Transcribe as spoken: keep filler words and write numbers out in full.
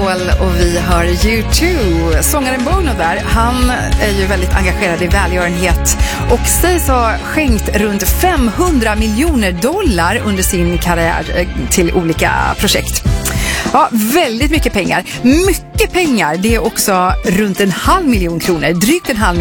Wall och vi har U två. Sångaren Bono där, han är ju väldigt engagerad i välgörenhet och sägs ha skänkt runt femhundra miljoner dollar under sin karriär till olika projekt. Ja, väldigt mycket pengar. Mycket pengar, det är också runt en halv miljon kronor, drygt en halv